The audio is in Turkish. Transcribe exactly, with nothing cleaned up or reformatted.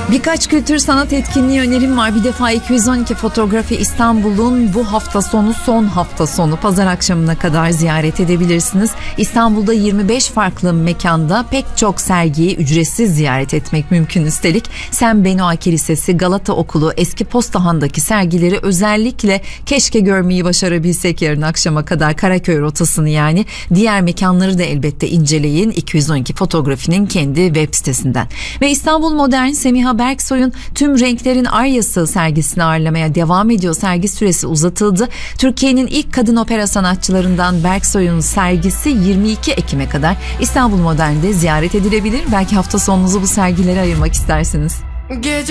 Birkaç kültür sanat etkinliği önerim var. Bir defa iki yüz on iki Fotoğrafya İstanbul'un bu hafta sonu son hafta sonu pazar akşamına kadar ziyaret edebilirsiniz. İstanbul'da yirmi beş farklı mekanda pek çok sergiyi ücretsiz ziyaret etmek mümkün üstelik. Sen Benoa Kilisesi, Galata Okulu, Eski Postahan'daki sergileri özellikle keşke görmeyi başarabilsek yarın akşama kadar, Karaköy rotasını yani. Diğer mekanları da elbette inceleyin iki yüz on iki Fotoğrafinin kendi web sitesinden. Ve İstanbul Modern Semiha Berksoy'un Tüm Renklerin Aryası sergisini ağırlamaya devam ediyor. Sergi süresi uzatıldı. Türkiye'nin ilk kadın opera sanatçılarından Berksoy'un sergisi yirmi iki Ekim'e kadar İstanbul Modern'de ziyaret edilebilir. Belki hafta sonunuzu bu sergilere ayırmak istersiniz. Gece